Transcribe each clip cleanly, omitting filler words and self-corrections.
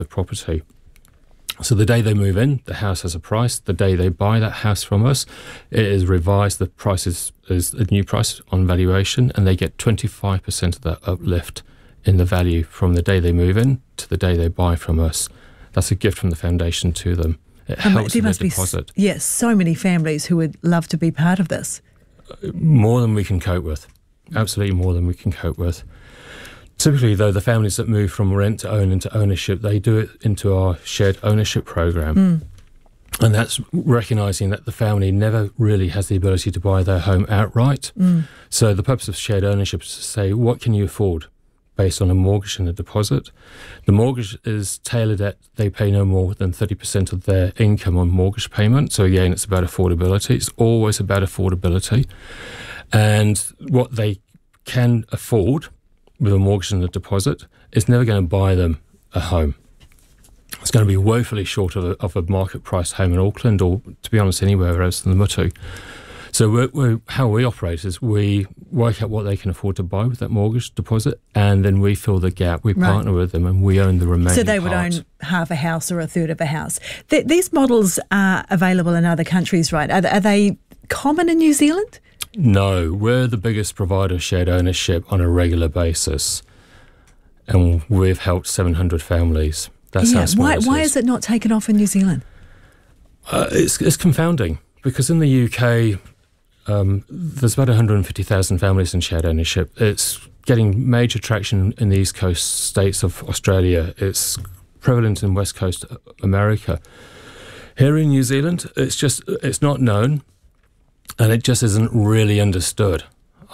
the property. So the day they move in, the house has a price. The day they buy that house from us, it is revised. The price is a new price on valuation, and they get 25% of that uplift in the value from the day they move in to the day they buy from us. That's a gift from the foundation to them. It helps with their deposit. Yes, so many families who would love to be part of this. More than we can cope with. Absolutely more than we can cope with. Typically, though, the families that move from rent to own into ownership, they do it into our shared ownership program. And that's recognising that the family never really has the ability to buy their home outright. So the purpose of shared ownership is to say, what can you afford based on a mortgage and a deposit? The mortgage is tailored at they pay no more than 30% of their income on mortgage payment. So again, it's about affordability. It's always about affordability. And what they can afford with a mortgage and a deposit is never going to buy them a home. It's going to be woefully short of a market price home in Auckland, or to be honest, anywhere else in the Mutu. So how we operate is we work out what they can afford to buy with that mortgage deposit, and then we fill the gap. We partner with them, and we own the remaining So they would own half a house or a third of a house. These models are available in other countries, right? Are they common in New Zealand? No, we're the biggest provider of shared ownership on a regular basis, and we've helped 700 families. That's how small it is. Why is it not taken off in New Zealand? It's confounding, because in the UK, there's about 150,000 families in shared ownership. It's getting major traction in the East Coast states of Australia. It's prevalent in West Coast America. Here in New Zealand, it's not known, and it just isn't really understood.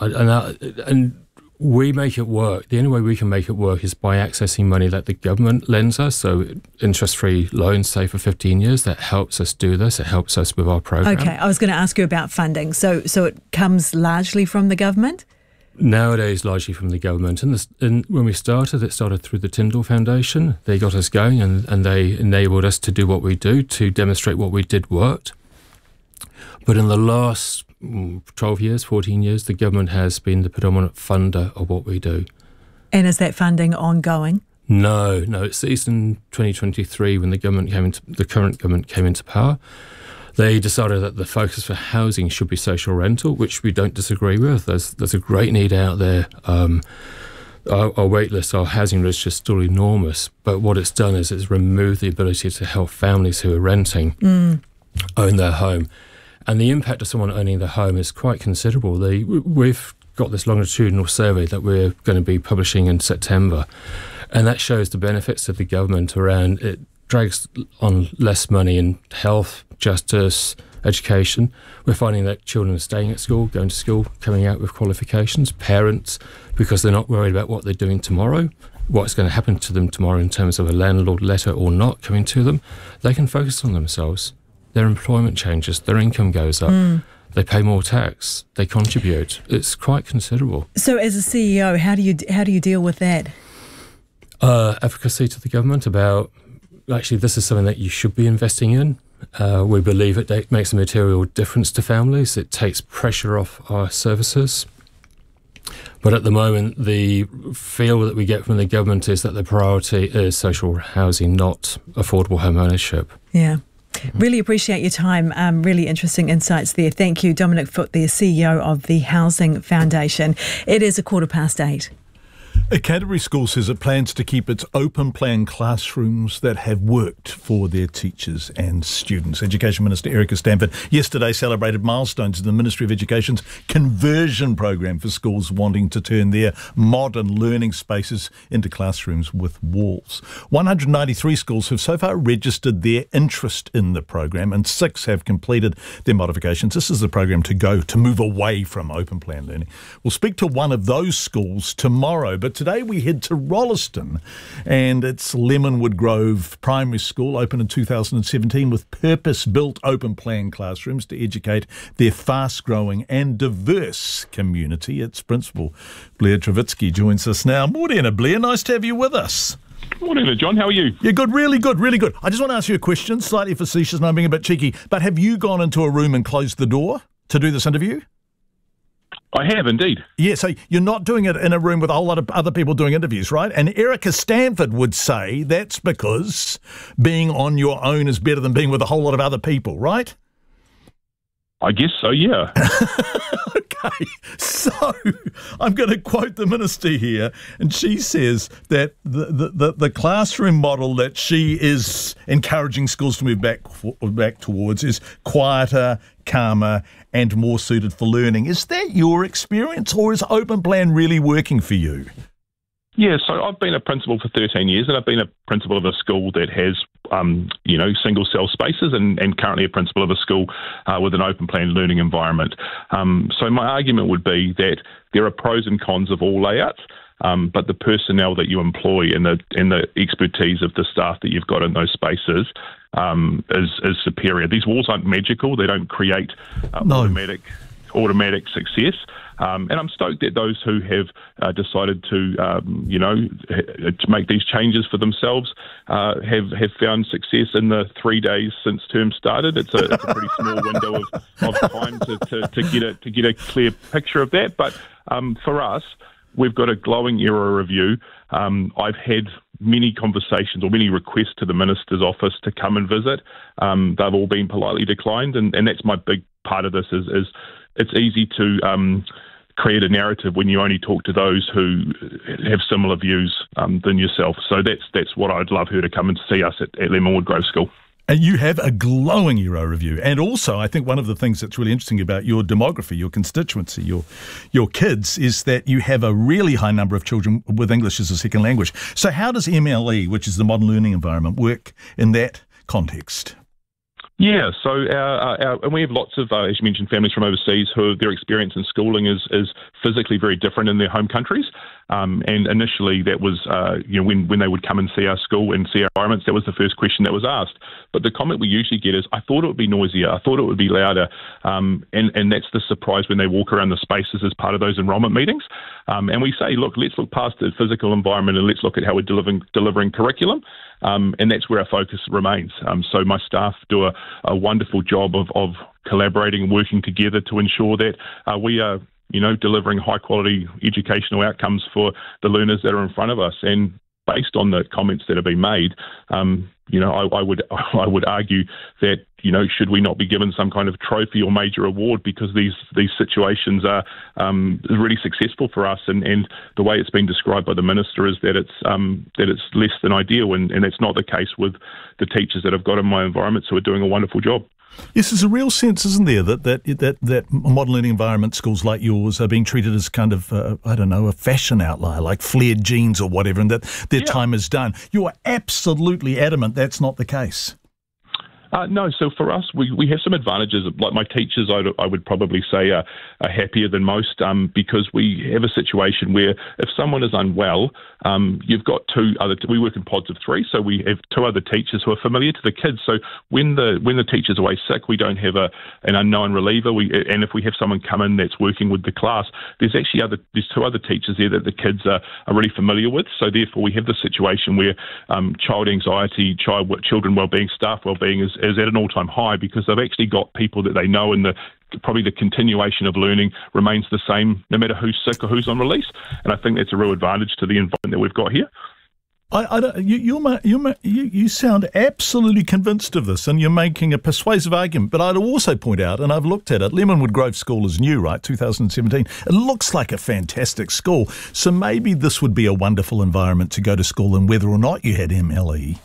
And we make it work. The only way we can make it work is by accessing money that the government lends us, so interest-free loans, say, for 15 years. That helps us do this. It helps us with our program. Okay, I was going to ask you about funding. So it comes largely from the government? Nowadays, largely from the government. And when we started, it started through the Tyndall Foundation. They got us going, and they enabled us to do what we do, to demonstrate what we did worked. But in the last 12 years, 14 years, the government has been the predominant funder of what we do. And is that funding ongoing? No, it ceased in 2023 when the current government came into power. They decided that the focus for housing should be social rental, which we don't disagree with. There's a great need out there. Our wait list, our housing list is still enormous, but what it's done is it's removed the ability to help families who are renting own their home. And the impact of someone owning the home is quite considerable. We've got this longitudinal survey that we're going to be publishing in September, and that shows the benefits of the government around it. Drags on less money in health, justice, education. We're finding that children are staying at school, going to school, coming out with qualifications. Parents, because they're not worried about what they're doing tomorrow, what's going to happen to them tomorrow in terms of a landlord letter or not coming to them, they can focus on themselves. Their employment changes, their income goes up, they pay more tax, they contribute. It's quite considerable. So as a CEO, how do you deal with that? Advocacy to the government about, actually, this is something that you should be investing in. We believe it makes a material difference to families. It takes pressure off our services. But at the moment, the feel that we get from the government is that the priority is social housing, not affordable home ownership. Yeah. Really appreciate your time. Really interesting insights there. Thank you, Dominic Foote, the CEO of the Housing Foundation. It is 8:15. A Canterbury school says it plans to keep its open plan classrooms that have worked for their teachers and students. Education Minister Erica Stanford yesterday celebrated milestones in the Ministry of Education's conversion program for schools wanting to turn their modern learning spaces into classrooms with walls. 193 schools have so far registered their interest in the program, and 6 have completed their modifications. This is the program to move away from open plan learning. We'll speak to one of those schools tomorrow, but today we head to Rolleston, and it's Lemonwood Grove Primary School, opened in 2017 with purpose-built open-plan classrooms to educate their fast-growing and diverse community. Its principal, Blair Travitsky, joins us now. Morena, Blair, nice to have you with us. Morning, John. How are you? Yeah, good, really good, really good. I just want to ask you a question, slightly facetious and I'm being a bit cheeky, but have you gone into a room and closed the door to do this interview? I have indeed. Yeah, so you're not doing it in a room with a whole lot of other people doing interviews, right? And Erica Stanford would say that's because being on your own is better than being with a whole lot of other people, right? I guess so, yeah. Okay, so I'm going to quote the minister here, and she says that the classroom model that she is encouraging schools to move back towards is quieter, calmer, and more suited for learning. Is that your experience, or is Open Plan really working for you? Yeah, so I've been a principal for 13 years, and I've been a principal of a school that has, single cell spaces, and currently a principal of a school with an open plan learning environment. So my argument would be that there are pros and cons of all layouts, but the personnel that you employ and the expertise of the staff that you've got in those spaces is superior. These walls aren't magical; they don't create automatic success. And I'm stoked that those who have decided to make these changes for themselves have found success in the 3 days since term started. It's a pretty small window of time to get a clear picture of that. But for us, we've got a glowing era review. I've had many conversations or many requests to the minister's office to come and visit. They've all been politely declined, and that's my big part of this is it's easy to create a narrative when you only talk to those who have similar views than yourself. So that's what I'd love her to come and see us at Lemonwood Grove School. And you have a glowing Euro review. And also, I think one of the things that's really interesting about your demography, your constituency, your kids, is that you have a really high number of children with English as a second language. So how does MLE, which is the Modern Learning Environment, work in that context? Yeah, so and we have lots of, as you mentioned, families from overseas who their experience in schooling is physically very different in their home countries. And initially, that was when they would come and see our school and see our environments, that was the first question that was asked. But the comment we usually get is, "I thought it would be noisier. I thought it would be louder." And that's the surprise when they walk around the spaces as part of those enrolment meetings. And we say, "Look, let's look past the physical environment and let's look at how we're delivering curriculum." And that's where our focus remains. So my staff do a wonderful job of collaborating and working together to ensure that we are, delivering high quality educational outcomes for the learners that are in front of us. And based on the comments that have been made, I would argue that, should we not be given some kind of trophy or major award because these situations are really successful for us, and the way it's been described by the minister is that it's less than ideal, and it's not the case with the teachers that I've got in my environments who are doing a wonderful job. Yes, there's a real sense, isn't there, that modern learning environment schools like yours are being treated as kind of, a fashion outlier, like flared jeans or whatever, and that their time is done. You are absolutely adamant that's not the case. No, so for us, we have some advantages. Like my teachers, I would probably say are happier than most because we have a situation where if someone is unwell, you've got we work in pods of 3, so we have 2 other teachers who are familiar to the kids. So when the teacher's away sick, we don't have an unknown reliever. And if we have someone come in that's working with the class, there's 2 other teachers there that the kids are really familiar with. So therefore, we have the situation where child anxiety, children wellbeing, staff wellbeing is at an all-time high because they've actually got people that they know, and probably the continuation of learning remains the same no matter who's sick or who's on release. And I think that's a real advantage to the environment that we've got here. You sound absolutely convinced of this, and you're making a persuasive argument. But I'd also point out, and I've looked at it, Lemonwood Grove School is new, right, 2017. It looks like a fantastic school. So maybe this would be a wonderful environment to go to school in, whether or not you had MLE.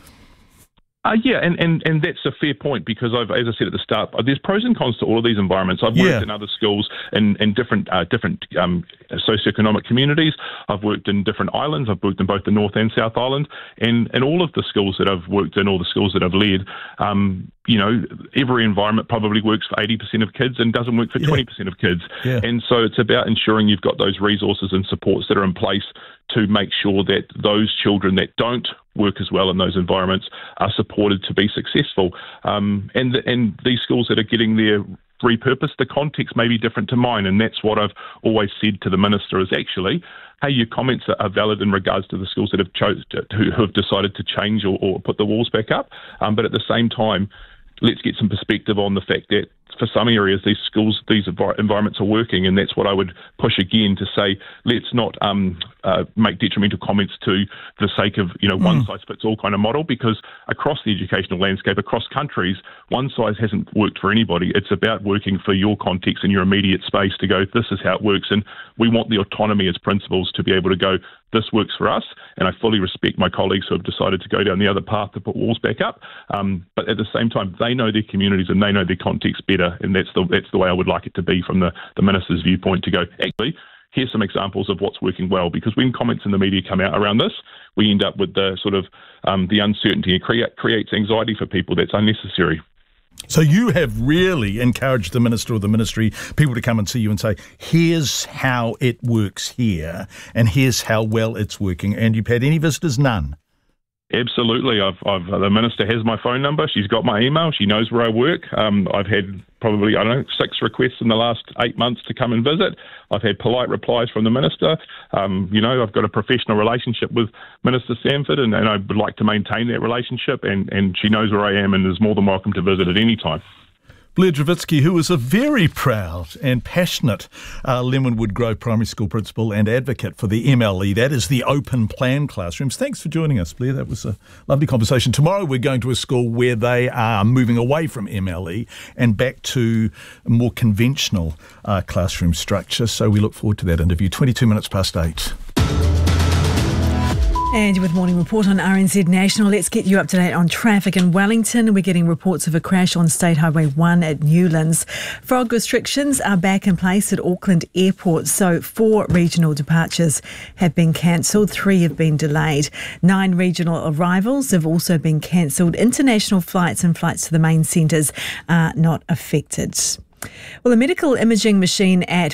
And that's a fair point because as I said at the start, there's pros and cons to all of these environments. I've worked in other schools in different socioeconomic communities. I've worked in different islands. I've worked in both the North and South Island, and all of the schools that I've worked in, all the schools that I've led, every environment probably works for 80% of kids and doesn't work for 20% of kids. Yeah. And so it's about ensuring you've got those resources and supports that are in place to make sure that those children that don't work as well in those environments are supported to be successful. And these schools that are getting their repurposed, the context may be different to mine, and that's what I've always said to the minister is actually, hey, your comments are valid in regards to the schools that who have decided to change or put the walls back up, but at the same time, let's get some perspective on the fact that for some areas, these environments are working, and that's what I would push again to say, let's not make detrimental comments to the sake of, one-size-fits-all kind of model, because across the educational landscape, across countries, one size hasn't worked for anybody. It's about working for your context and your immediate space to go, this is how it works, and we want the autonomy as principals to be able to go, this works for us, and I fully respect my colleagues who have decided to go down the other path to put walls back up. But at the same time, they know their communities and they know their context better, and that's the way I would like it to be from the minister's viewpoint, to go, actually, here's some examples of what's working well, because when comments in the media come out around this, we end up with the sort of the uncertainty. It creates anxiety for people that's unnecessary. So you have really encouraged the minister or the ministry, people to come and see you and say, here's how it works here, and here's how well it's working. And you've had any visitors? None. Absolutely. The minister has my phone number. She's got my email. She knows where I work. I've had probably, 6 requests in the last 8 months to come and visit. I've had polite replies from the minister. I've got a professional relationship with Minister Sanford, and I would like to maintain that relationship, and she knows where I am and is more than welcome to visit at any time. Blair Dravitsky, who is a very proud and passionate Lemonwood Grove Primary School principal and advocate for the MLE, that is the open plan classrooms. Thanks for joining us, Blair. That was a lovely conversation. Tomorrow we're going to a school where they are moving away from MLE and back to a more conventional classroom structure. So we look forward to that interview. 22 minutes past 8. And with Morning Report on RNZ National, let's get you up to date on traffic in Wellington. We're getting reports of a crash on State Highway 1 at Newlands. Fog restrictions are back in place at Auckland Airport, so 4 regional departures have been cancelled, 3 have been delayed. 9 regional arrivals have also been cancelled. International flights and flights to the main centres are not affected. Well, a medical imaging machine at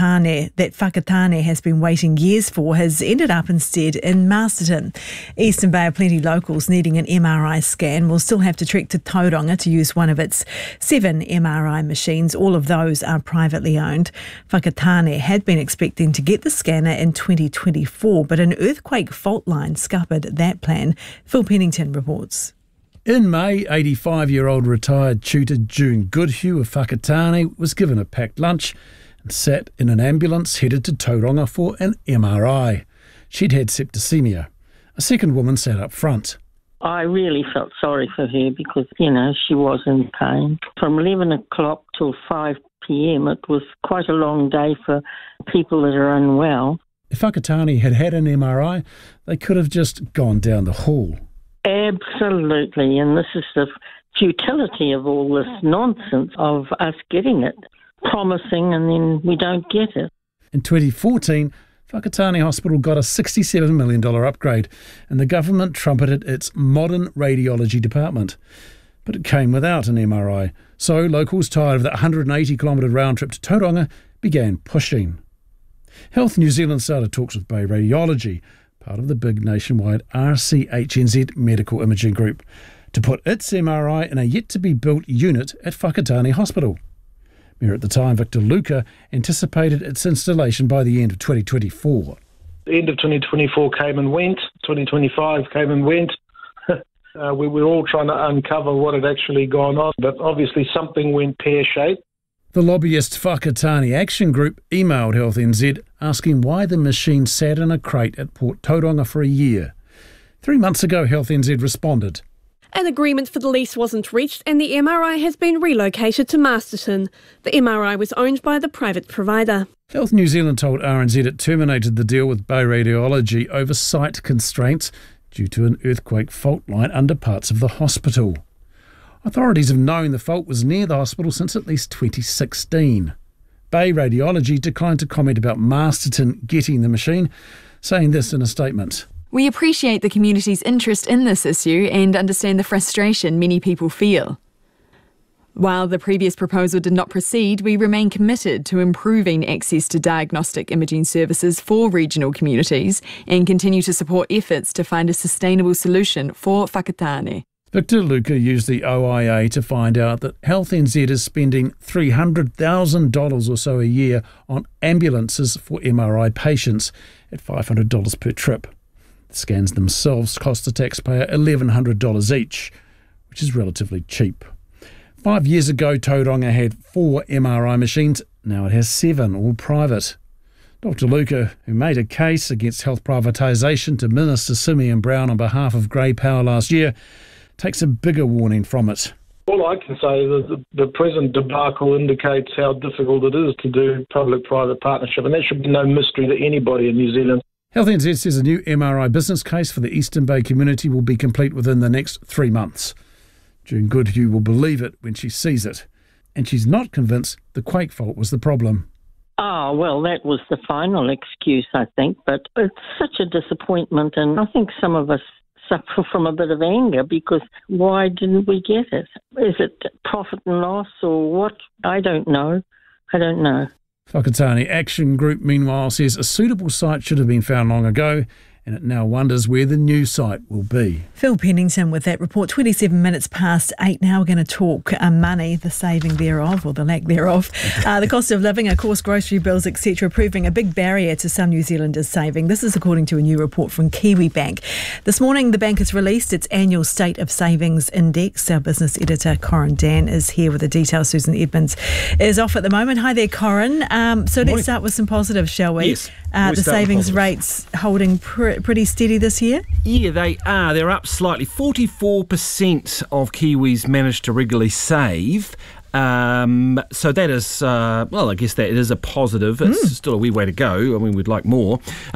Whakatane has been waiting years for has ended up instead in Masterton. Eastern Bay of Plenty locals needing an MRI scan will still have to trek to Tauranga to use one of its 7 MRI machines. All of those are privately owned. Whakatane had been expecting to get the scanner in 2024, but an earthquake fault line scuppered that plan. Phil Pennington reports. In May, 85-year-old retired tutor June Goodhue of Whakatane was given a packed lunch and sat in an ambulance headed to Tauranga for an MRI. She'd had septicemia. A second woman sat up front. I really felt sorry for her because, she was in pain. From 11 o'clock till 5 p.m, it was quite a long day for people that are unwell. If Whakatane had had an MRI, they could have just gone down the hall. Absolutely, and this is the futility of all this nonsense of us getting it, promising and then we don't get it. In 2014, Whakatane Hospital got a $67 million upgrade and the government trumpeted its modern radiology department. But it came without an MRI, so locals tired of that 180-kilometre round trip to Tauranga began pushing. Health New Zealand started talks with Bay Radiology, part of the big nationwide RCHNZ Medical Imaging Group, to put its MRI in a yet-to-be-built unit at Whakatane Hospital. Mayor at the time, Victor Luca, anticipated its installation by the end of 2024. The end of 2024 came and went, 2025 came and went. We were all trying to uncover what had actually gone on, but obviously something went pear-shaped. The lobbyist Whakatane Action Group emailed Health NZ asking why the machine sat in a crate at Port Tauranga for a year. 3 months ago, Health NZ responded. An agreement for the lease wasn't reached and the MRI has been relocated to Masterton. The MRI was owned by the private provider. Health New Zealand told RNZ it terminated the deal with Bay Radiology over site constraints due to an earthquake fault line under parts of the hospital. Authorities have known the fault was near the hospital since at least 2016. Bay Radiology declined to comment about Masterton getting the machine, saying this in a statement. We appreciate the community's interest in this issue and understand the frustration many people feel. While the previous proposal did not proceed, we remain committed to improving access to diagnostic imaging services for regional communities and continue to support efforts to find a sustainable solution for Whakatane. Victor Luca used the OIA to find out that Health NZ is spending $300,000 or so a year on ambulances for MRI patients at $500 per trip. The scans themselves cost the taxpayer $1,100 each, which is relatively cheap. 5 years ago, Tauranga had 4 MRI machines. Now it has 7, all private. Dr Luca, who made a case against health privatisation to Minister Simeon Brown on behalf of Grey Power last year, takes a bigger warning from it. All I can say is the present debacle indicates how difficult it is to do public-private partnership, and that should be no mystery to anybody in New Zealand. Health NZ says a new MRI business case for the Eastern Bay community will be complete within the next 3 months. June Goodhue will believe it when she sees it. And she's not convinced the quake fault was the problem. Oh, well, that was the final excuse, I think, but it's such a disappointment, and I think some of us suffer from a bit of anger because why didn't we get it? Is it profit and loss or what? I don't know. Whakatane Action Group, meanwhile, says a suitable site should have been found long ago, and it now wonders where the new site will be. Phil Pennington with that report. 27 minutes past 8 now. We're going to talk money, the saving thereof or the lack thereof. The cost of living, of course, grocery bills, etc., proving a big barrier to some New Zealanders saving. This is according to a new report from Kiwibank. This morning, the bank has released its annual State of Savings Index. Our business editor, Corin Dan, is here with the details. Susan Edmonds is off at the moment. Hi there, Corin. So let's start with some positives, shall we? Yes. The savings rates holding pretty steady this year? Yeah, they are. They're up slightly. 44% of Kiwis manage to regularly save. So that is, I guess that it is a positive. It's still a wee way to go. I mean, we'd like more.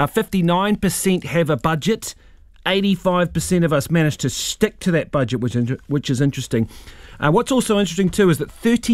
59% have a budget. 85% of us manage to stick to that budget, which is interesting. What's also interesting too is that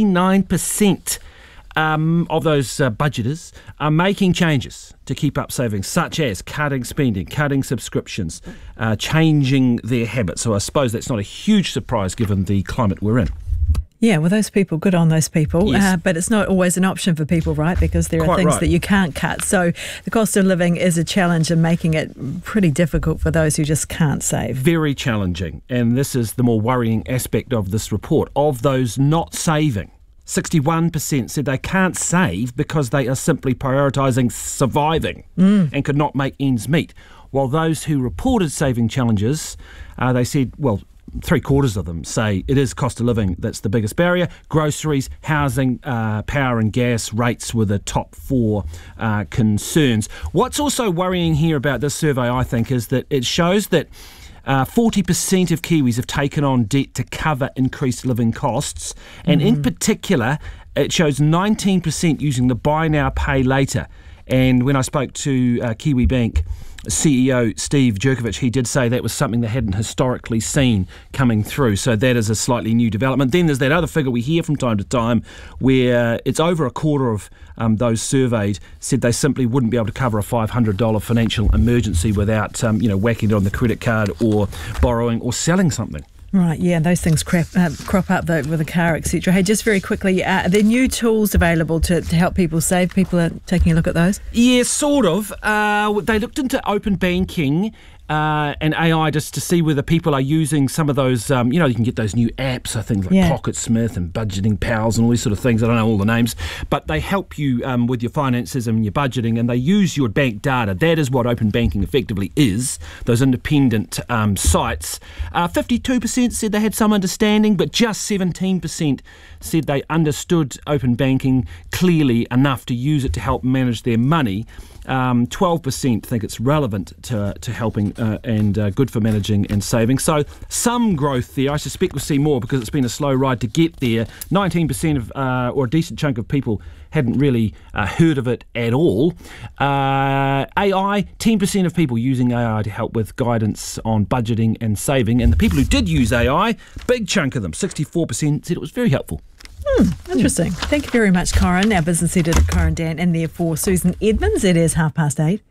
39% of those budgeters are making changes to keep up savings, such as cutting spending, cutting subscriptions, changing their habits. So I suppose that's not a huge surprise given the climate we're in. Yeah, well, those people, good on those people. Yes. But it's not always an option for people, right? Because there are Quite things right. that you can't cut. So the cost of living is a challenge and making it pretty difficult for those who just can't save. Very challenging. And this is the more worrying aspect of this report. Of those not saving, 61% said they can't save because they are simply prioritising surviving and could not make ends meet. While those who reported saving challenges, they said, well, 3/4 of them say it is cost of living that's the biggest barrier. Groceries, housing, power and gas rates were the top 4 concerns. What's also worrying here about this survey, I think, is that it shows that 40% of Kiwis have taken on debt to cover increased living costs. And in particular, it shows 19% using the buy now, pay later. And when I spoke to Kiwibank CEO Steve Jurkovic, he did say that was something they hadn't historically seen coming through. So that is a slightly new development. Then there's that other figure we hear from time to time where it's over a quarter of those surveyed said they simply wouldn't be able to cover a $500 financial emergency without whacking it on the credit card or borrowing or selling something. Right, yeah, those things crop up though with a car, etc. Hey, just very quickly, are there new tools available to help people save? People are taking a look at those? Yeah, sort of. They looked into open banking and AI just to see whether people are using some of those, you can get those new apps, I think, like Pocketsmith and Budgeting Pals and all these sort of things. I don't know all the names, but they help you with your finances and your budgeting, and they use your bank data. That is what open banking effectively is, those independent sites. 52% said they had some understanding, but just 17% said they understood open banking clearly enough to use it to help manage their money. 12% think it's relevant to helping and good for managing and saving. So some growth there. I suspect we'll see more because it's been a slow ride to get there. 19% of, or a decent chunk of people hadn't really heard of it at all. AI, 10% of people using AI to help with guidance on budgeting and saving. And the people who did use AI, big chunk of them, 64%, said it was very helpful. Interesting. Thank you very much, Corin. Our business editor, Corin Dan, and therefore Susan Edmonds. It is 8:30.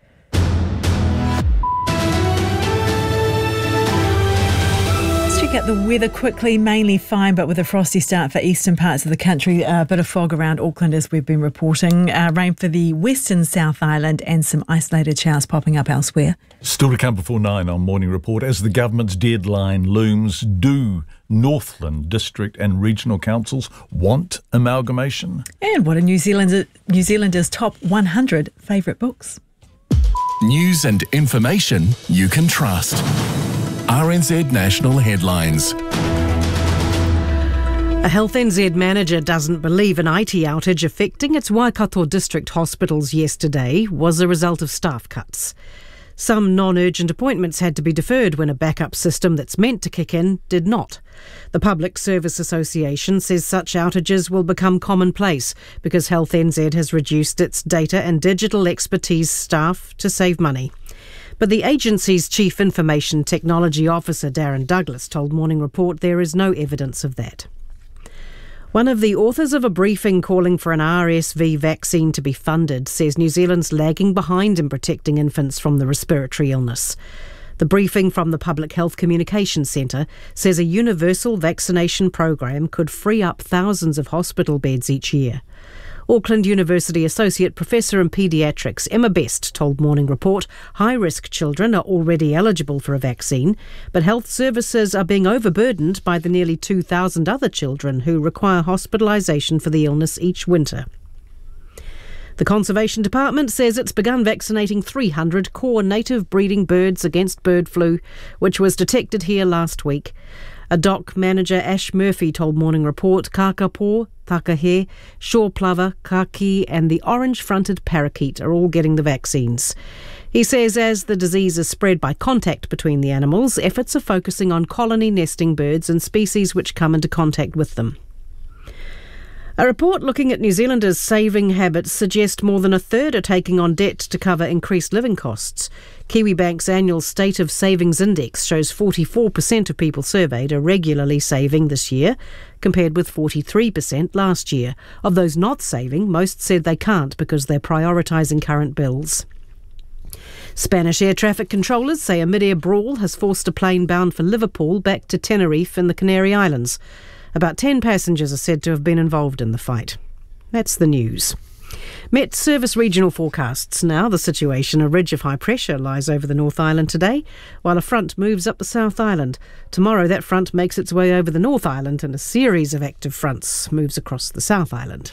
Let's check out the weather quickly. Mainly fine, but with a frosty start for eastern parts of the country. A bit of fog around Auckland, as we've been reporting. Rain for the western South Island and some isolated showers popping up elsewhere. Still to come before 9 on Morning Report. As the government's deadline looms, do Northland District and Regional Councils want amalgamation? And what are New Zealanders' top 100 favourite books? News and information you can trust. RNZ National Headlines. A Health NZ manager doesn't believe an IT outage affecting its Waikato district hospitals yesterday was a result of staff cuts. Some non-urgent appointments had to be deferred when a backup system that's meant to kick in did not. The Public Service Association says such outages will become commonplace because Health NZ has reduced its data and digital expertise staff to save money. But the agency's Chief Information Technology Officer, Darren Douglas, told Morning Report there is no evidence of that. One of the authors of a briefing calling for an RSV vaccine to be funded says New Zealand's lagging behind in protecting infants from the respiratory illness. The briefing from the Public Health Communications Centre says a universal vaccination program could free up thousands of hospital beds each year. Auckland University Associate Professor in Paediatrics Emma Best told Morning Report high-risk children are already eligible for a vaccine, but health services are being overburdened by the nearly 2,000 other children who require hospitalisation for the illness each winter. The Conservation Department says it's begun vaccinating 300 core native breeding birds against bird flu, which was detected here last week. A DOC manager, Ash Murphy, told Morning Report kakapo, takahe, shore plover, kaki and the orange-fronted parakeet are all getting the vaccines. He says as the disease is spread by contact between the animals, efforts are focusing on colony nesting birds and species which come into contact with them. A report looking at New Zealanders' saving habits suggests more than a third are taking on debt to cover increased living costs. Kiwibank's annual State of Savings Index shows 44% of people surveyed are regularly saving this year, compared with 43% last year. Of those not saving, most said they can't because they're prioritising current bills. Spanish air traffic controllers say a mid-air brawl has forced a plane bound for Liverpool back to Tenerife in the Canary Islands. About 10 passengers are said to have been involved in the fight. That's the news. Met Service regional forecasts now. The situation, a ridge of high pressure lies over the North Island today, while a front moves up the South Island. Tomorrow that front makes its way over the North Island and a series of active fronts moves across the South Island.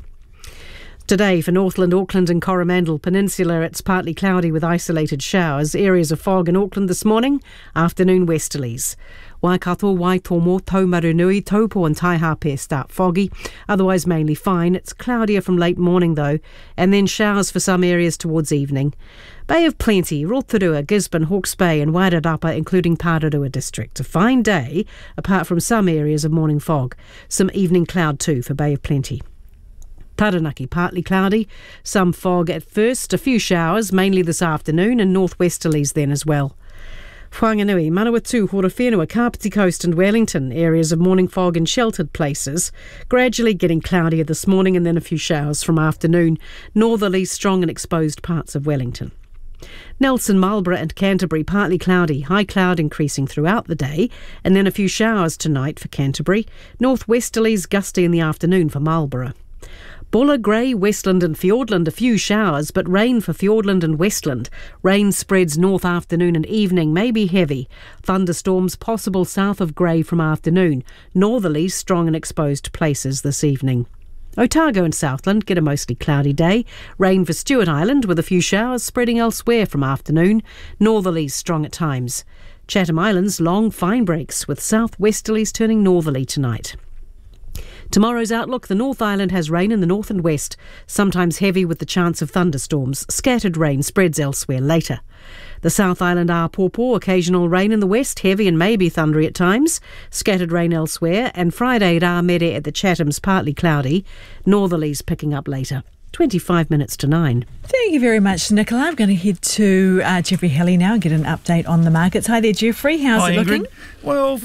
Today for Northland, Auckland and Coromandel Peninsula, it's partly cloudy with isolated showers. Areas of fog in Auckland this morning, afternoon westerlies. Waikato, Waitomo, Taumarunui, Taupo and Taihape start foggy, otherwise mainly fine. It's cloudier from late morning though, and then showers for some areas towards evening. Bay of Plenty, Rotorua, Gisborne, Hawke's Bay and Wairarapa, including Pararua district. A fine day, apart from some areas of morning fog. Some evening cloud too for Bay of Plenty. Taranaki, partly cloudy, some fog at first, a few showers, mainly this afternoon, and northwesterlies then as well. Whanganui, Manawatu, Horowhenua, Kapiti Coast and Wellington, areas of morning fog in sheltered places, gradually getting cloudier this morning and then a few showers from afternoon. Northerlies strong in exposed parts of Wellington. Nelson, Marlborough and Canterbury, partly cloudy, high cloud increasing throughout the day, and then a few showers tonight for Canterbury. Northwesterlies gusty in the afternoon for Marlborough. Bulla, Grey, Westland and Fiordland, a few showers, but rain for Fiordland and Westland. Rain spreads north afternoon and evening, may be heavy. Thunderstorms possible south of Grey from afternoon. Northerlies strong in exposed places this evening. Otago and Southland get a mostly cloudy day. Rain for Stewart Island with a few showers spreading elsewhere from afternoon. Northerlies strong at times. Chatham Islands long fine breaks with southwesterlies turning northerly tonight. Tomorrow's outlook, the North Island has rain in the north and west, sometimes heavy with the chance of thunderstorms. Scattered rain spreads elsewhere later. The South Island Āpōpō, occasional rain in the west, heavy and maybe thundery at times. Scattered rain elsewhere, and Friday at Āmere at the Chathams partly cloudy. Northerlies picking up later. 25 minutes to 9. Thank you very much, Nicola. I'm going to head to Jeffrey Helly now and get an update on the markets. Hi there, Jeffrey. How's it looking? Ingrid. Well,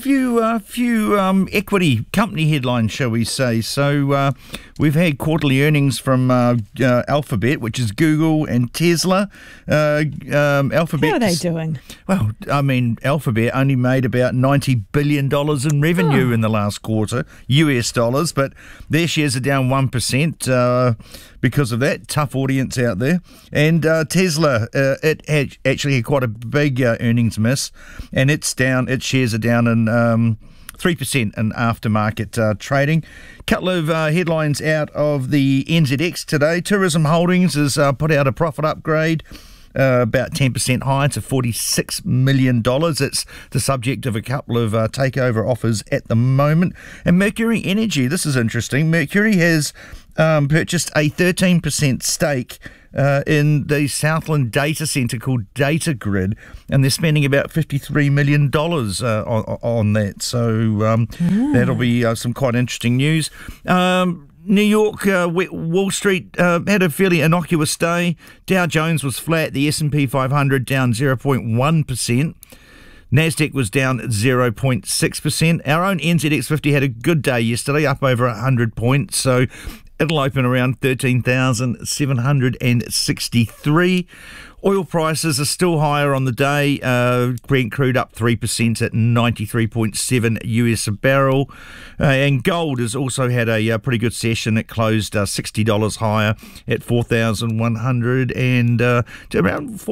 few equity company headlines, shall we say. So we've had quarterly earnings from Alphabet, which is Google, and Tesla. Alphabet. How are they doing? Well, I mean, Alphabet only made about $90 billion in revenue in the last quarter, US dollars, but their shares are down 1%. Because of that, tough audience out there. And Tesla, it actually had quite a big earnings miss, and its shares are down in 3% in aftermarket trading. Couple of headlines out of the NZX today. Tourism Holdings has put out a profit upgrade. about 10% higher to $46 million. It's the subject of a couple of takeover offers at the moment. And Mercury Energy, this is interesting. Mercury has purchased a 13% stake in the Southland data centre called Datagrid, and they're spending about $53 million on that. So that'll be some quite interesting news. New York, Wall Street had a fairly innocuous day. Dow Jones was flat. The S&P 500 down 0.1%. Nasdaq was down 0.6%. Our own NZX50 had a good day yesterday, up over 100 points. So it'll open around 13,763. Oil prices are still higher on the day. Brent crude up 3% at 93.7 US a barrel. And gold has also had a pretty good session. It closed $60 higher at 4,100 and around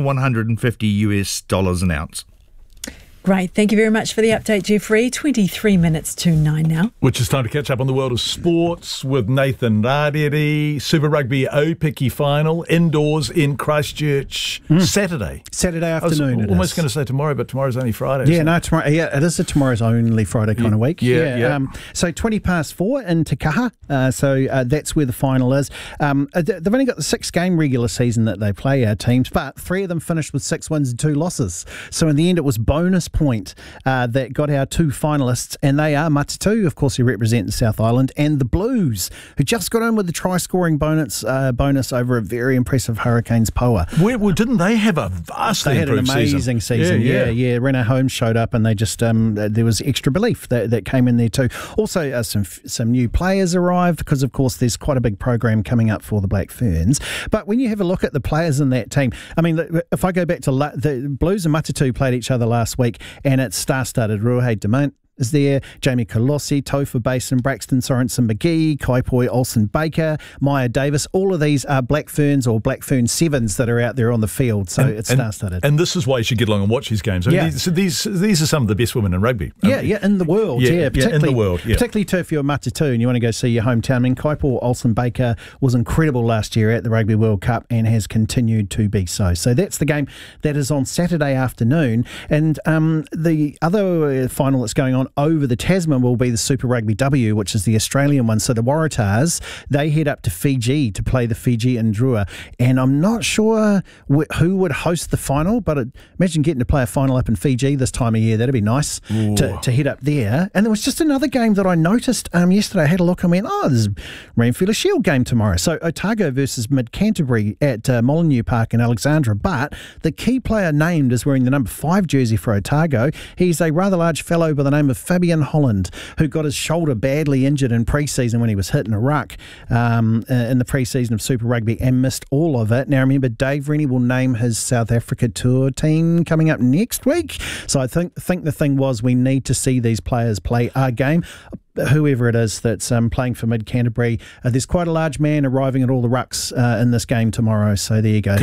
4,150 US dollars an ounce. Great. Thank you very much for the update, Jeffrey. 23 minutes to 9 now. Which is time to catch up on the world of sports with Nathan Rarere. Super Rugby Aupiki final indoors in Christchurch Saturday. Saturday afternoon. I was almost going to say tomorrow, but tomorrow's only Friday. Yeah, no, tomorrow. Yeah, it is a tomorrow's only Friday kind of week. Yeah. So 4:20 in Te Kaha. So that's where the final is. They've only got the 6-game regular season that they play, our teams, but 3 of them finished with 6 wins and 2 losses. So in the end, it was bonus point that got our 2 finalists, and they are Matatu, of course, who represent the South Island, and the Blues, who just got in with the try-scoring bonus over a very impressive Hurricanes Poa. Didn't they have a vastly improved season? They had an amazing season. Yeah. Rena Holmes showed up, and they just there was extra belief that came in there too. Also, some new players arrived because, of course, there's quite a big program coming up for the Black Ferns. But when you have a look at the players in that team, I mean, if I go back to the Blues and Matatu played each other last week, and it's star-studded. Ruahei Demant is there, Jamie Colossi, Topher Basin, Braxton Sorensen McGee, Kaipoi Olsen Baker, Maya Davis. All of these are Black Ferns or Black Fern Sevens that are out there on the field, so it's star-studded. And this is why you should get along and watch these games. I mean, these are some of the best women in rugby. In the world. Particularly in the world. Particularly too if you're Matatu and you want to go see your hometown. I mean, Kaipoi Olsen Baker was incredible last year at the Rugby World Cup and has continued to be so. So that's the game that is on Saturday afternoon. And the other final that's going on over the Tasman will be the Super Rugby W, which is the Australian one. So the Waratahs, they head up to Fiji to play the Fiji and Drua. And I'm not sure who would host the final, but imagine getting to play a final up in Fiji this time of year. That'd be nice to head up there. And there was just another game that I noticed yesterday. I had a look and went, there's a Ranfurly Shield game tomorrow. So Otago versus Mid Canterbury at Molyneux Park in Alexandra. But the key player named is wearing the number 5 jersey for Otago. He's a rather large fellow by the name of Fabian Holland, who got his shoulder badly injured in pre-season when he was hitting a ruck in the pre-season of Super Rugby and missed all of it. Now, remember, Dave Rennie will name his South Africa tour team coming up next week. So I think the thing was we need to see these players play our game. Whoever it is that's playing for Mid Canterbury, there's quite a large man arriving at all the rucks in this game tomorrour. So there you go.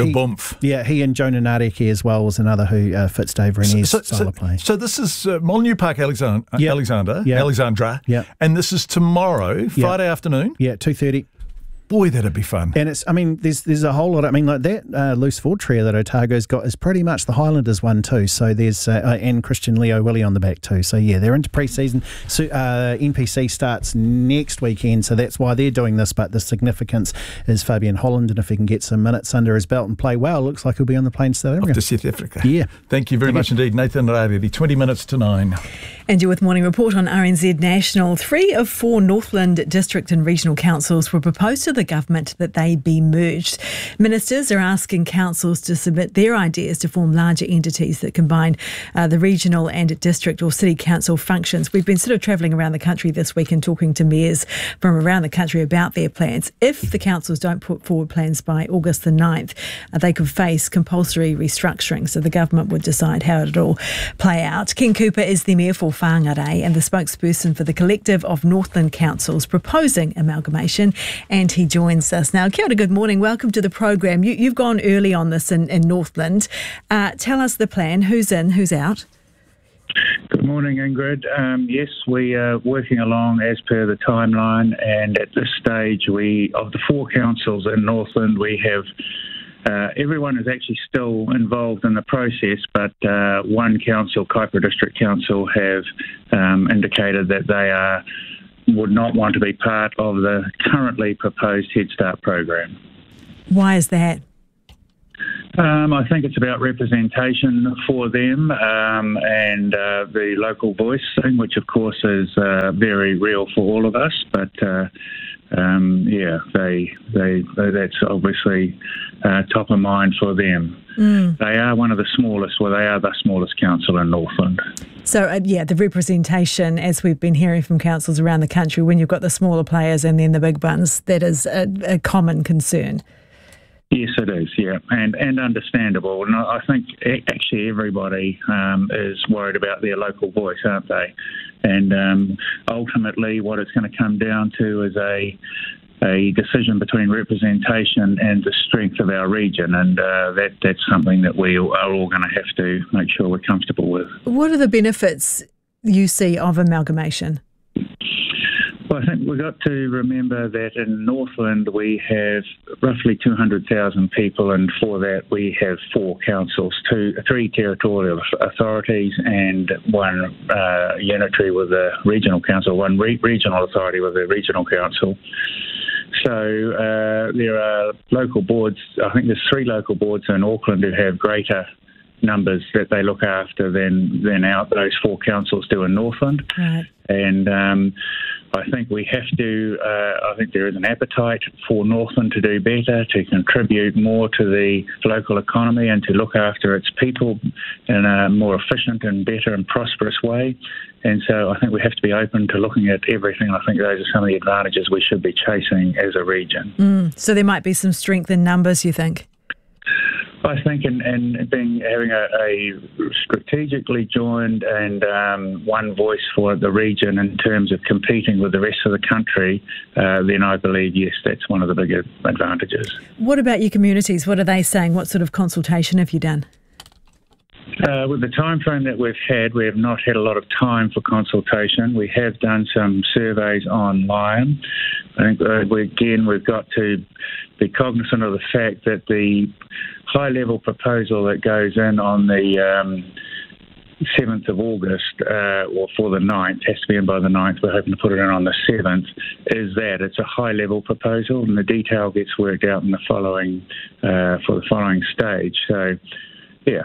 He and Jonah Nareki as well was another who fits Dave Rennie's style of play. So this is Molyneux Park, Alexandra, and this is tomorrow, Friday afternoon. 2:30. Boy, that'd be fun. And it's, I mean, there's a whole lot. I mean, like that loose forward trio that Otago's got is pretty much the Highlanders one too. So there's and Christian Leo Willie on the back too. So yeah, they're into pre-season. So NPC starts next weekend, so that's why they're doing this. But the significance is Fabian Holland, and if he can get some minutes under his belt and play well, it looks like he'll be on the plane to South Africa. Off to South Africa. Yeah. Thank you very much indeed, Nathan Rarere. 20 minutes to 9. And you're with Morning Report on RNZ National. 3 of 4 Northland District and Regional Councils will propose to the government that they be merged. Ministers are asking councils to submit their ideas to form larger entities that combine the regional and district or city council functions. We've been sort of travelling around the country this week and talking to mayors from around the country about their plans. If the councils don't put forward plans by August the 9th, they could face compulsory restructuring. So the government would decide how it'll all play out. Ken Cooper is the Mayor for Whangarei and the spokesperson for the collective of Northland councils proposing amalgamation, and he joins us now. Kia ora, good morning. Welcome to the program. You've gone early on this in Northland. Tell us the plan. Who's in, who's out? Good morning, Ingrid. Yes, we are working along as per the timeline, and at this stage, of the 4 councils in Northland, we have everyone is actually still involved in the process, but one council, Kaipara District Council, have indicated that they would not want to be part of the currently proposed Head Start program. Why is that? I think it's about representation for them and the local voice thing, which of course is very real for all of us. But that's obviously top of mind for them. They are one of the smallest. Well, they are the smallest council in Northland. So, the representation, as we've been hearing from councils around the country, when you've got the smaller players and then the big ones, that is a common concern. Yes, it is, yeah, and understandable. And I think actually everybody is worried about their local voice, aren't they? And ultimately what it's going to come down to is a decision between representation and the strength of our region, and that's something that we are all going to have to make sure we're comfortable with. What are the benefits you see of amalgamation? Well, I think we've got to remember that in Northland we have roughly 200,000 people, and for that we have 4 councils, 3 territorial authorities and 1 unitary with a regional council, 1 regional authority with a regional council. So there are local boards, I think there's 3 local boards in Auckland who have greater numbers that they look after than those 4 councils do in Northland. Right. And I think we have to, I think there is an appetite for Northland to do better, to contribute more to the local economy and to look after its people in a more efficient and better and prosperous way. And so I think we have to be open to looking at everything. I think those are some of the advantages we should be chasing as a region. So there might be some strength in numbers, you think? I think in having a strategically joined and one voice for the region in terms of competing with the rest of the country, then I believe, yes, that's one of the bigger advantages. What about your communities? What are they saying? What sort of consultation have you done? With the time frame that we've had, we have not had a lot of time for consultation. We have done some surveys online. I think, we've got to be cognizant of the fact that the high-level proposal that goes in on the 7th of August, or for the 9th, has to be in by the 9th, we're hoping to put it in on the 7th, is that it's a high-level proposal and the detail gets worked out in the following, for the following stage. So, yeah.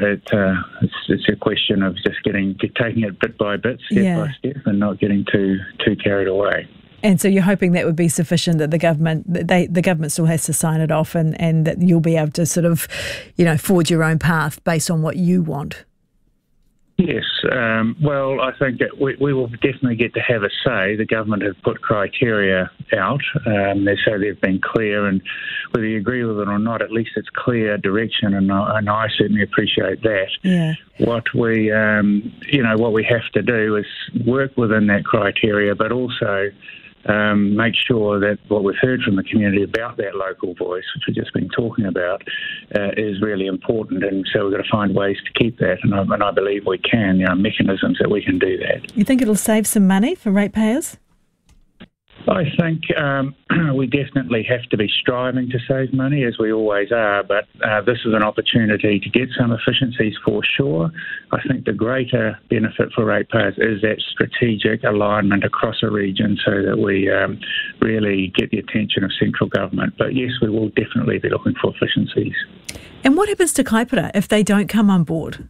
It's a question of just taking it bit by bit, step by step, and not getting too carried away. And so you're hoping that would be sufficient, that the government still has to sign it off, and that you'll be able to sort of, forge your own path based on what you want. Yes. Well, I think that we will definitely get to have a say. The government have put criteria out. They say they've been clear, and whether you agree with it or not, at least it's clear direction, and I certainly appreciate that. Yeah. What we have to do is work within that criteria, but also make sure that what we've heard from the community about that local voice, which we've just been talking about, is really important. And so we've got to find ways to keep that. And I believe we can, mechanisms that we can do that. You think it'll save some money for ratepayers? I think we definitely have to be striving to save money, as we always are, but this is an opportunity to get some efficiencies for sure. I think the greater benefit for ratepayers is that strategic alignment across a region so that we really get the attention of central government. But yes, we will definitely be looking for efficiencies. And what happens to Kaipara if they don't come on board?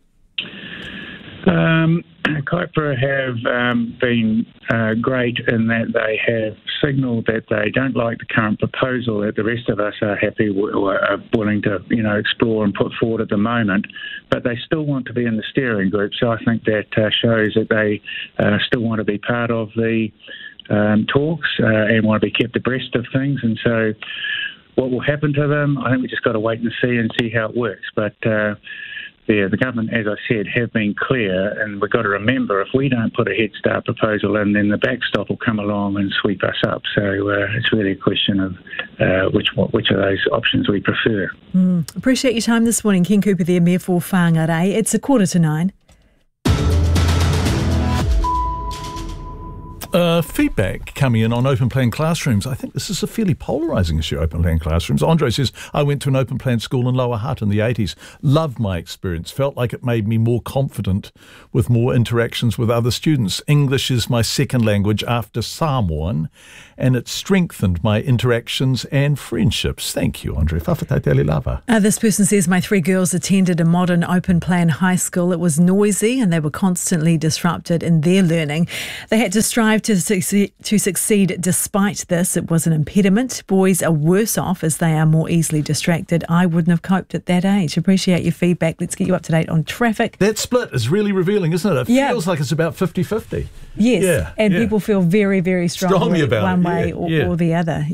Kaipara have been great in that they have signalled that they don't like the current proposal that the rest of us are happy or are willing to explore and put forward at the moment, but they still want to be in the steering group. So I think that shows that they still want to be part of the talks and want to be kept abreast of things. And so what will happen to them, I think we just got to wait and see how it works. But the government, as I said, have been clear, and we've got to remember, if we don't put a Head Start proposal in, then the backstop will come along and sweep us up. So it's really a question of which of those options we prefer. Appreciate your time this morning, Ken Cooper there, Mayor for Whangarei. It's 8:45. Feedback coming in on open plan classrooms. I think this is a fairly polarising issue, open plan classrooms. Andre says, I went to an open plan school in Lower Hutt in the 80s. Loved my experience. Felt like it made me more confident with more interactions with other students. English is my second language after Samoan, and it strengthened my interactions and friendships. Thank you, Andre. Whawhataitele lava. This person says, my 3 girls attended a modern open plan high school. It was noisy and they were constantly disrupted in their learning. They had to strive to succeed despite this. It was an impediment. Boys are worse off as they are more easily distracted. I wouldn't have coped at that age. Appreciate your feedback. Let's get you up to date on traffic. That split is really revealing, isn't it? It feels like it's about 50-50. Yes, people feel very, very strongly about one way or the other.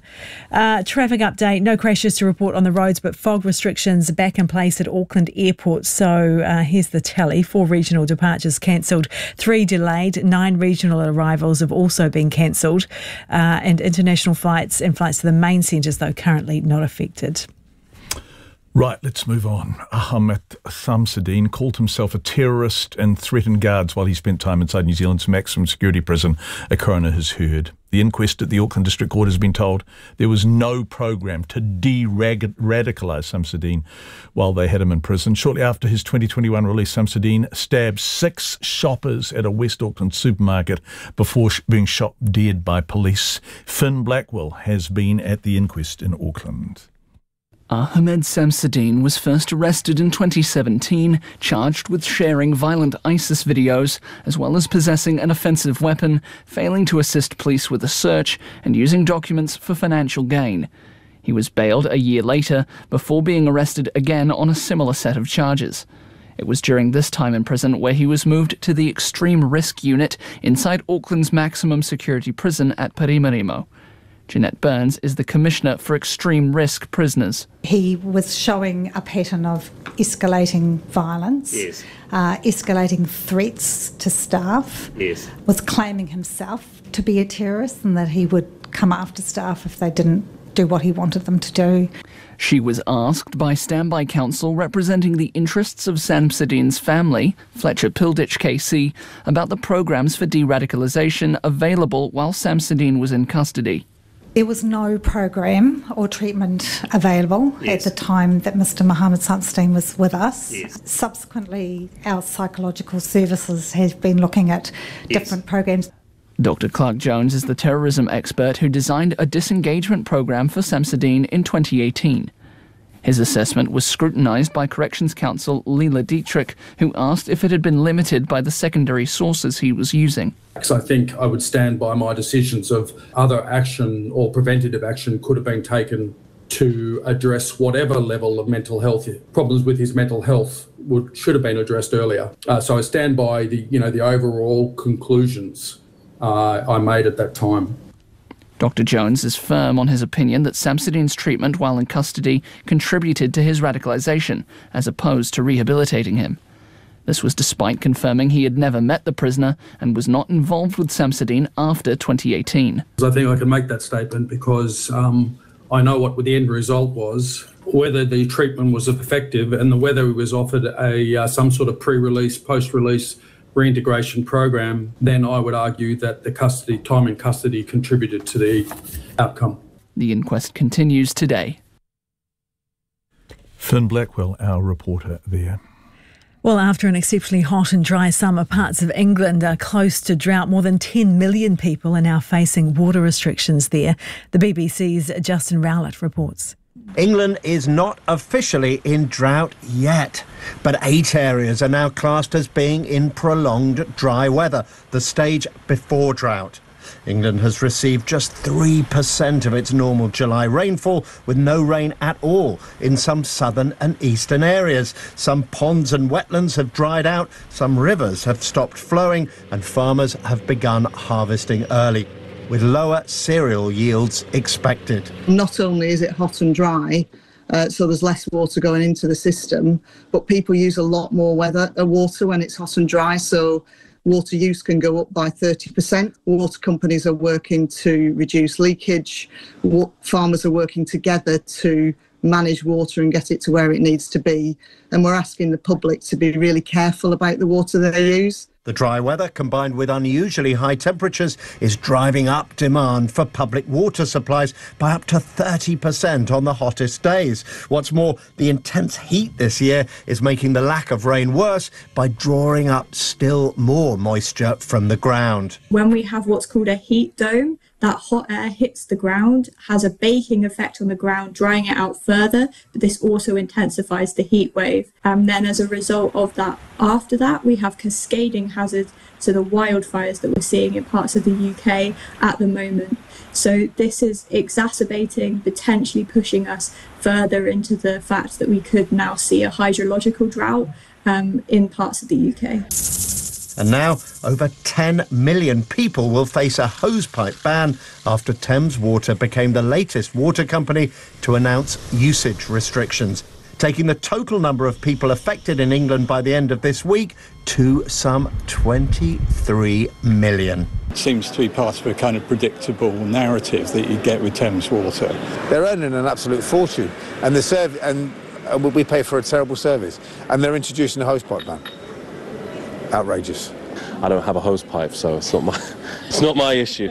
Traffic update, no crashes to report on the roads, but fog restrictions back in place at Auckland Airport. So here's the tally. 4 regional departures cancelled, 3 delayed, 9 regional arrivals have also been cancelled, and international flights and flights to the main centres, though, currently not affected. Right, let's move on. Ahmed Samsudeen called himself a terrorist and threatened guards while he spent time inside New Zealand's maximum security prison, a coroner has heard. The inquest at the Auckland District Court has been told there was no program to de-radicalise Samsudeen while they had him in prison. Shortly after his 2021 release, Samsudeen stabbed 6 shoppers at a West Auckland supermarket before being shot dead by police. Finn Blackwell has been at the inquest in Auckland. Ahmed Samsudeen was first arrested in 2017, charged with sharing violent ISIS videos, as well as possessing an offensive weapon, failing to assist police with a search, and using documents for financial gain. He was bailed a year later, before being arrested again on a similar set of charges. It was during this time in prison where he was moved to the Extreme Risk Unit inside Auckland's maximum security prison at Parimurimo. Jeanette Burns is the Commissioner for Extreme Risk Prisoners. He was showing a pattern of escalating violence, escalating threats to staff, was claiming himself to be a terrorist and that he would come after staff if they didn't do what he wanted them to do. She was asked by standby counsel representing the interests of Samsudeen's family, Fletcher Pilditch KC, about the programs for de-radicalisation available while Samsudeen was in custody. There was no program or treatment available at the time that Mr Mohamed Samsudeen was with us. Subsequently, our psychological services have been looking at different programs. Dr Clark Jones is the terrorism expert who designed a disengagement program for Samsudeen in 2018. His assessment was scrutinised by Corrections Counsel Leila Dietrich, who asked if it had been limited by the secondary sources he was using. I think I would stand by my decisions of other action or preventative action could have been taken to address whatever level of mental health problems with his mental health should have been addressed earlier. So I stand by the overall conclusions I made at that time. Dr Jones is firm on his opinion that Samsudeen's treatment while in custody contributed to his radicalisation, as opposed to rehabilitating him. This was despite confirming he had never met the prisoner and was not involved with Samsudeen after 2018. I think I can make that statement because I know what the end result was, whether the treatment was effective and whether he was offered some sort of pre-release, post-release reintegration program, then I would argue that the time in custody contributed to the outcome. The inquest continues today. Finn Blackwell, our reporter there. Well, after an exceptionally hot and dry summer, parts of England are close to drought. More than 10 million people are now facing water restrictions there. The BBC's Justin Rowlett reports. England is not officially in drought yet, but 8 areas are now classed as being in prolonged dry weather, the stage before drought. England has received just 3% of its normal July rainfall, with no rain at all in some southern and eastern areas. Some ponds and wetlands have dried out, some rivers have stopped flowing, and farmers have begun harvesting early, with lower cereal yields expected. Not only is it hot and dry, so there's less water going into the system, but people use a lot more water when it's hot and dry, so water use can go up by 30%. Water companies are working to reduce leakage. Farmers are working together to manage water and get it to where it needs to be. And we're asking the public to be really careful about the water they use. The dry weather, combined with unusually high temperatures, is driving up demand for public water supplies by up to 30% on the hottest days. What's more, the intense heat this year is making the lack of rain worse by drawing up still more moisture from the ground. When we have what's called a heat dome, that hot air hits the ground, has a baking effect on the ground, drying it out further, but this also intensifies the heat wave. And then as a result of that, after that, we have cascading hazards, so the wildfires that we're seeing in parts of the UK at the moment. So this is exacerbating, potentially pushing us further into the fact that we could now see a hydrological drought in parts of the UK. And now, over 10 million people will face a hosepipe ban after Thames Water became the latest water company to announce usage restrictions, taking the total number of people affected in England by the end of this week to some 23 million. It seems to be part of a kind of predictable narrative that you get with Thames Water. They're earning an absolute fortune, and we pay for a terrible service, and they're introducing a hosepipe ban. Outrageous. I don't have a hose pipe, so it's not my issue.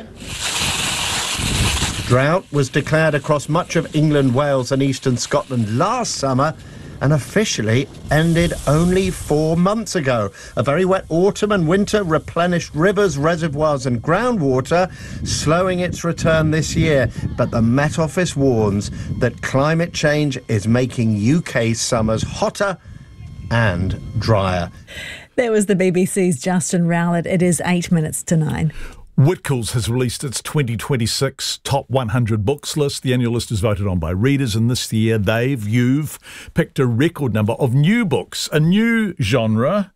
Drought was declared across much of England, Wales and eastern Scotland last summer and officially ended only 4 months ago. A very wet autumn and winter replenished rivers, reservoirs and groundwater, slowing its return this year. But the Met Office warns that climate change is making UK summers hotter and drier. That was the BBC's Justin Rowlett. It is 8 minutes to 9. Whitcoulls has released its 2026 Top 100 Books list. The annual list is voted on by readers, and this year you've picked a record number of new books, a new genre.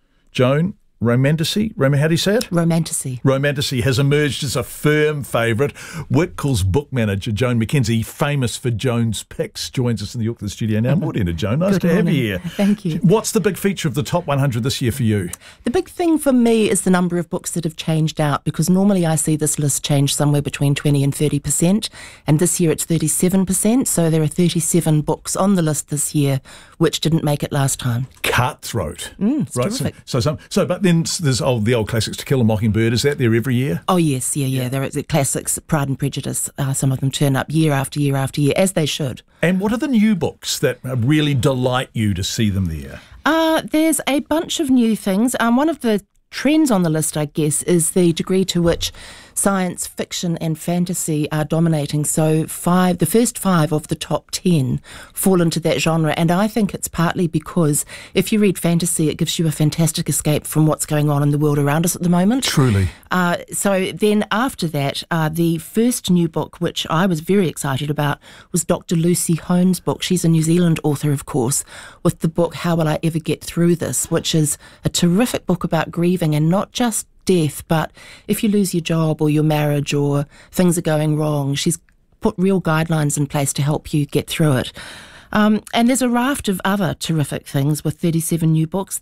Joan, Romantasy? How do you say it? Romantasy. Romantasy has emerged as a firm favourite. Whitcoulls book manager Joan McKenzie, famous for Joan's picks, joins us in the Auckland studio now. Morning to Joan. Nice to have you here. Thank you. What's the big feature of the Top 100 this year for you? The big thing for me is the number of books that have changed out, because normally I see this list change somewhere between 20 and 30%, and this year it's 37%, so there are 37 books on the list this year which didn't make it last time. Cutthroat. It's right. terrific. But then there's the old classics, To Kill a Mockingbird. Is that there every year? Oh, yes, yeah. There are the classics, Pride and Prejudice. Some of them turn up year after year after year, as they should. And what are the new books that really delight you to see them there? There's a bunch of new things. One of the trends on the list, I guess, is the degree to which science fiction and fantasy are dominating. So the first 5 of the top 10 fall into that genre, and I think it's partly because if you read fantasy, it gives you a fantastic escape from what's going on in the world around us at the moment. Truly. So then after that, the first new book, which I was very excited about, was Dr. Lucy Hone's book. She's a New Zealand author, of course, with the book How Will I Ever Get Through This, which is a terrific book about grieving, and not just death, but if you lose your job or your marriage or things are going wrong, she's put real guidelines in place to help you get through it. And there's a raft of other terrific things with 37 new books.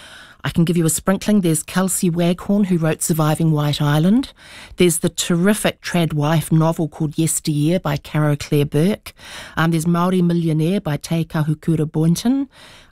I can give you a sprinkling. There's Kelsey Waghorn, who wrote Surviving White Island. There's the terrific trad wife novel called Yesteryear by Caro Claire Burke. There's Māori Millionaire by Te Kahukura Boynton.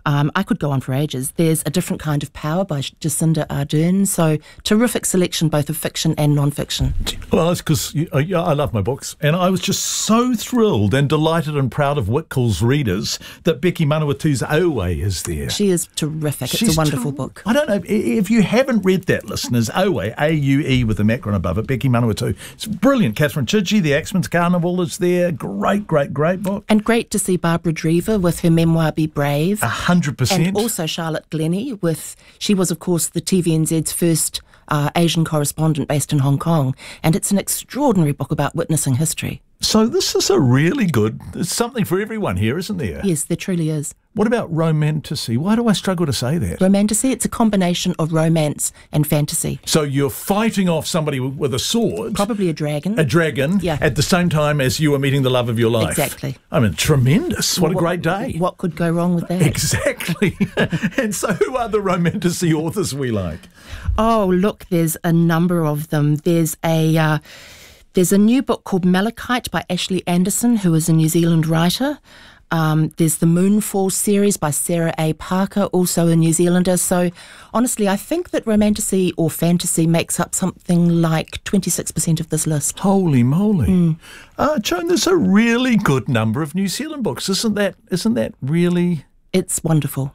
I could go on for ages. There's A Different Kind of Power by Jacinda Ardern. So terrific selection both of fiction and non-fiction. Well, that's because I love my books, and I was just so thrilled and delighted and proud of Whitcoulls readers that Becky Manawatu's Owe is there. She is terrific. It's a wonderful book. I don't know, if you haven't read that, listeners, Owe, A-U-E with a macron above it, Becky Manawatu. It's brilliant. Catherine Chidgey, The Axeman's Carnival is there. Great book. And great to see Barbara Drever with her memoir Be Brave. 100%. And also Charlotte Glennie she was, of course, the TVNZ's first Asian correspondent based in Hong Kong. And it's an extraordinary book about witnessing history. So this is a really good, there's something for everyone here, isn't there? Yes, there truly is. What about Romantasy? Why do I struggle to say that? Romantasy, it's a combination of romance and fantasy. So you're fighting off somebody with a sword. Probably a dragon. A dragon, yeah. At the same time as you are meeting the love of your life. Exactly. I mean, tremendous. What a great day. What could go wrong with that? Exactly. And so who are the Romantasy authors we like? Oh, look, there's a number of them. There's a new book called Malachite by Ashley Anderson, who is a New Zealand writer. There's the Moonfall series by Sarah A. Parker, also a New Zealander. So honestly, I think that romantasy or fantasy makes up something like 26% of this list. Holy moly. Joan, there's a really good number of New Zealand books. Isn't that really... It's wonderful.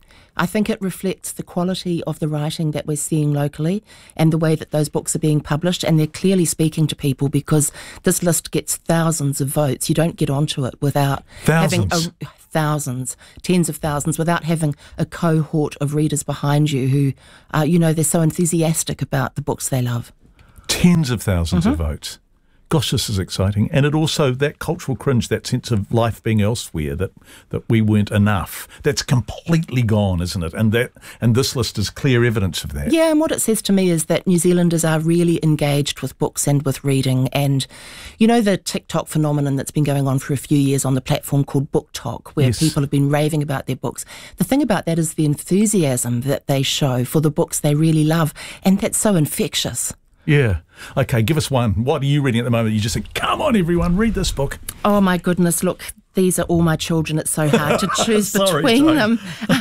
I think it reflects the quality of the writing that we're seeing locally and the way that those books are being published, and they're clearly speaking to people because this list gets thousands of votes. You don't get onto it without having thousands, tens of thousands, without having a cohort of readers behind you who, they're so enthusiastic about the books they love. Tens of thousands of votes. Gosh, this is exciting. And it also, that cultural cringe, that sense of life being elsewhere, that we weren't enough, that's completely gone, isn't it? And this list is clear evidence of that. Yeah, and what it says to me is that New Zealanders are really engaged with books and with reading. And you know the TikTok phenomenon that's been going on for a few years on the platform called BookTok, where people have been raving about their books. The thing about that is the enthusiasm that they show for the books they really love, and that's so infectious. Yeah. Okay, give us one. What are you reading at the moment? You just think, come on, everyone, read this book. Oh, my goodness. Look, these are all my children. It's so hard to choose between them.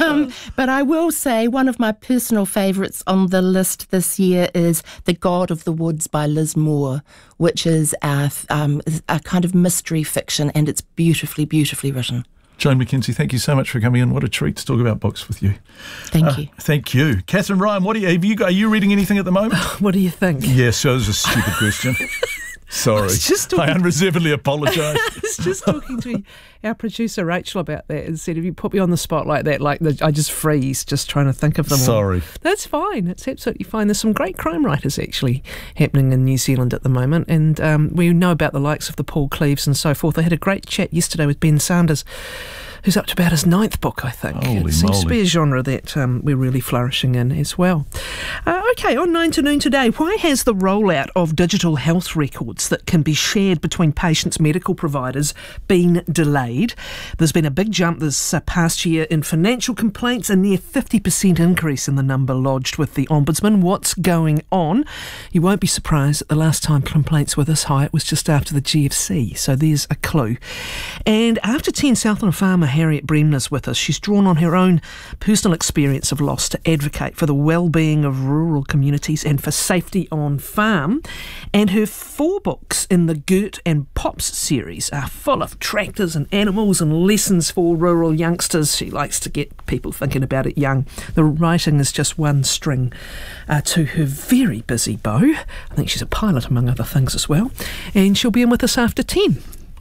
But I will say one of my personal favourites on the list this year is The God of the Woods by Liz Moore, which is a kind of mystery fiction, and it's beautifully, beautifully written. Joan McKenzie, thank you so much for coming in. What a treat to talk about books with you. Thank you. Thank you. Catherine Ryan, are you reading anything at the moment? What do you think? Yes, that was a stupid question. Sorry. I unreservedly apologise. I was just talking to our producer Rachel about that and said, if you put me on the spot like that, I just freeze just trying to think of them all. Sorry. That's fine. It's absolutely fine. There's some great crime writers actually happening in New Zealand at the moment, and we know about the likes of the Paul Cleaves and so forth. I had a great chat yesterday with Ben Sanders, who's up to about his 9th book, I think. Holy it seems moly. to be a genre that we're really flourishing in as well. Okay, on 9 to Noon today, why has the rollout of digital health records that can be shared between patients' medical providers been delayed? There's been a big jump this past year in financial complaints, a near 50% increase in the number lodged with the Ombudsman. What's going on? You won't be surprised that the last time complaints were this high, it was just after the GFC, so there's a clue. And after 10 Southland farmer Harriet Bremner's with us. She's drawn on her own personal experience of loss to advocate for the well-being of rural communities and for safety on farm. And her 4 books in the Gert and Pops series are full of tractors and animals and lessons for rural youngsters. She likes to get people thinking about it young. The writing is just one string to her very busy bow. I think she's a pilot, among other things, as well. And she'll be in with us after 10.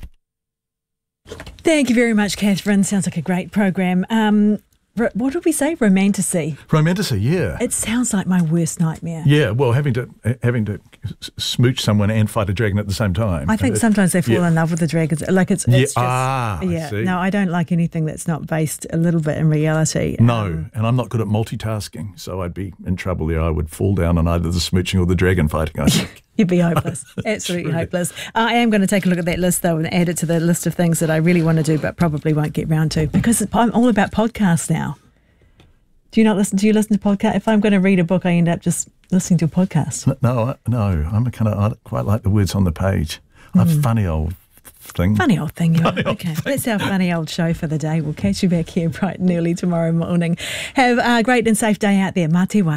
Thank you very much, Catherine. Sounds like a great program. What did we say? Romantasy. Romantasy, yeah. It sounds like my worst nightmare. Yeah, well, having to smooch someone and fight a dragon at the same time. I think sometimes they fall in love with the dragons. Like it's just, I see. No, I don't like anything that's not based a little bit in reality. No, and I'm not good at multitasking, so I'd be in trouble there. I would fall down on either the smooching or the dragon fighting, I think. You'd be hopeless. Absolutely hopeless. I am going to take a look at that list, though, and add it to the list of things that I really want to do but probably won't get round to, because I'm all about podcasts now. Do you listen to podcasts? If I'm going to read a book, I end up just listening to a podcast. No. I quite like the words on the page. A funny old thing. Funny old thing, you are. Okay, that's our funny old show for the day. We'll catch you back here bright and early tomorrow morning. Have a great and safe day out there. Mā te wā.